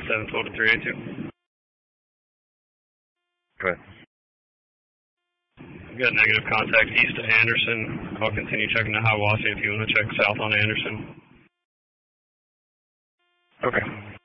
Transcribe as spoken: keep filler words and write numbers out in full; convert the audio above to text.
seven twelve to three eight two. Go ahead. I've got negative contact east of Anderson. I'll continue checking the Hiawassee if you want to check south on Anderson. Okay.